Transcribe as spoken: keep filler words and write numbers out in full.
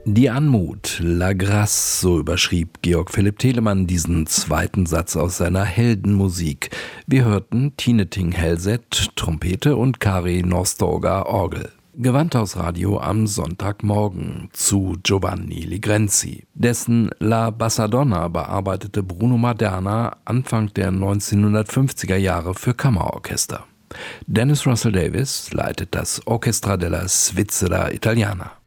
Die Anmut, La Grâce, so überschrieb Georg Philipp Telemann diesen zweiten Satz aus seiner Heldenmusik. Wir hörten Tine Ting-Hellset, Trompete und Kari Norstorga, Orgel. Gewandhausradio am Sonntagmorgen zu Giovanni Ligrenzi. Dessen La Bassadonna bearbeitete Bruno Maderna Anfang der neunzehnhundertfünfziger Jahre für Kammerorchester. Dennis Russell Davies leitet das Orchestra della Svizzera Italiana.